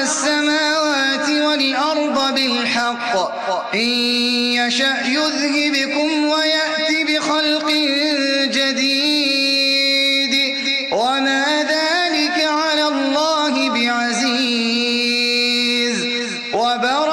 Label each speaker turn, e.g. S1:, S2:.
S1: السماوات والأرض بالحق إن يشأ يذهبكم ويأت بخلق جديد